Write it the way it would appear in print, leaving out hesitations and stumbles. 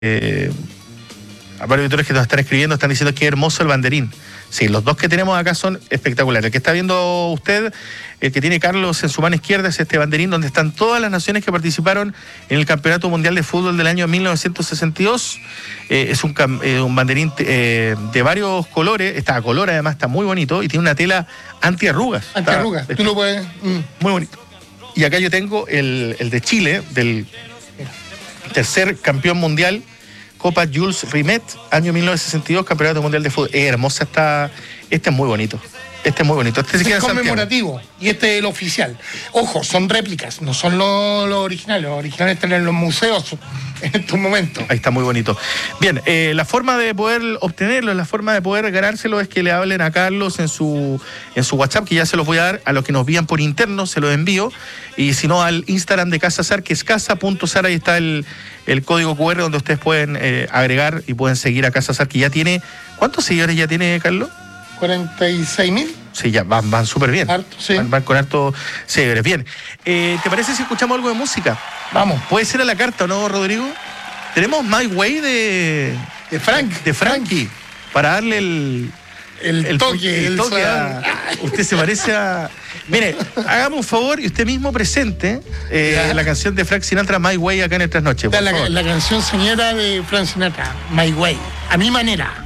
a varios auditores que nos están escribiendo, están diciendo que hermoso el banderín. Sí, los dos que tenemos acá son espectaculares. El que está viendo usted, el que tiene Carlos en su mano izquierda, es este banderín donde están todas las naciones que participaron en el Campeonato Mundial de Fútbol del año 1962. Es un banderín de varios colores, está a color además, está muy bonito y tiene una tela antiarrugas. Antiarrugas, tú lo puedes... Muy bonito. Y acá yo tengo el de Chile, del tercer campeón mundial, Copa Jules Rimet, año 1962, Campeonato Mundial de Fútbol. Hermosa está. Este es muy bonito. Este es conmemorativo y este es el oficial. Ojo, son réplicas, no son los originales. Los originales están en los museos en estos momentos. Ahí está muy bonito. Bien, la forma de poder obtenerlo, la forma de poder ganárselo es que le hablen a Carlos en su WhatsApp, que ya se los voy a dar a los que nos envían por interno, se los envío. Y si no, al Instagram de Casa SAR, que es casa.sar, ahí está el código QR donde ustedes pueden agregar y pueden seguir a Casa SAR, que ya tiene... ¿Cuántos seguidores ya tiene, Carlos? 46.000. Sí, ya van súper bien. Harto, sí. Van con harto seguidores. Bien. ¿Te parece si escuchamos algo de música? Vamos. ¿Puede ser a la carta o no, Rodrigo? Tenemos My Way de Frankie. Para darle el toque usted se parece a... Mire, hagamos un favor y usted mismo presente la canción de Frank Sinatra, My Way, acá en el Trasnoche. La canción señora de Frank Sinatra, My Way, a mi manera.